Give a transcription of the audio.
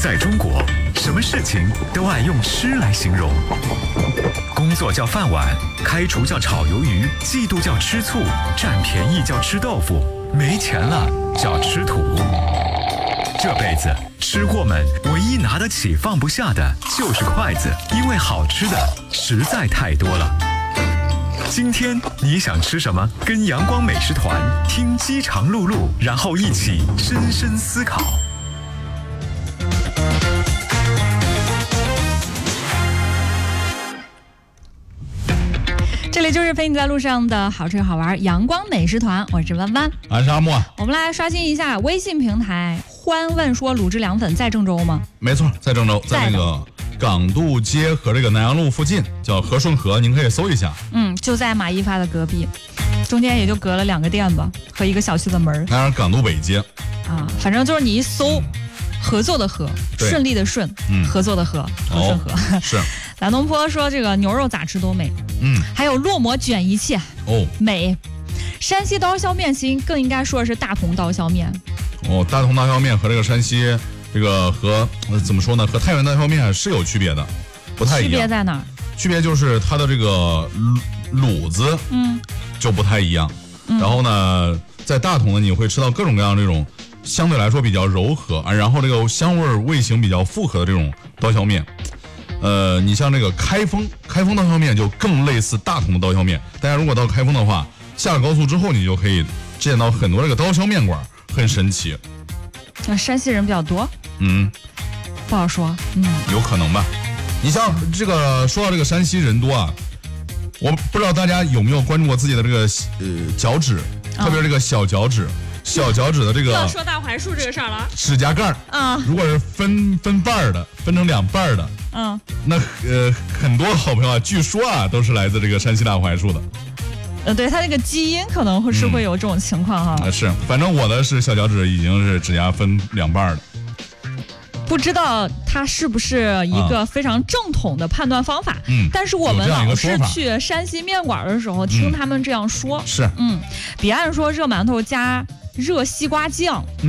在中国，什么事情都爱用吃来形容。工作叫饭碗，开除叫炒鱿鱼，嫉妒叫吃醋，占便宜叫吃豆腐，没钱了叫吃土。这辈子吃货们唯一拿得起放不下的就是筷子，因为好吃的实在太多了。今天你想吃什么？跟阳光美食团听饥肠辘辘，然后一起深深思考。 这里就是陪你在路上的好吃好玩阳光美食团，我是弯弯， 我是阿木。 我们来刷新一下微信平台。欢问说卤汁凉粉在郑州吗？ 没错，在郑州，在那个港渡街和这个南阳路附近，叫和顺河，您可以搜一下。 就在马一发的隔壁，中间也就隔了2个店吧和一个小区的门。 当然港渡北街啊，反正就是你一搜，合作的合，顺利的顺，合作的合，和顺河。 是。 蓝东坡说这个牛肉咋吃都美，还有烙馍卷一切，美。山西刀削面其实更应该说是大同刀削面。 大同刀削面和这个山西这个和怎么说呢？和太原刀削面是有区别的，不太一样。 区别在哪儿？ 区别就是它的这个卤子，就不太一样。然后呢，在大同呢，你会吃到各种各样这种相对来说比较柔和然后这个香味味型比较复合的这种刀削面。你像这个开封刀削面就更类似大同的刀削面。大家如果到开封的话，下了高速之后，你就可以见到很多这个刀削面馆，很神奇。 那山西人比较多，不好说， 有可能吧。你像这个说到这个山西人多啊，我不知道大家有没有关注过自己的这个脚趾，特别是这个小脚趾。小脚趾的这个要说大槐树这个事儿了， 指甲盖如果是分瓣的，分成2瓣的，那很多好朋友据说都是来自这个山西大槐树的。 对，它这个基因可能是会有这种情况哈。 是，反正我的是小脚趾已经是指甲分2瓣的。 不知道它是不是一个非常正统的判断方法，但是我们老是去山西面馆的时候听他们这样说。 是， 彼岸说热馒头加热西瓜酱。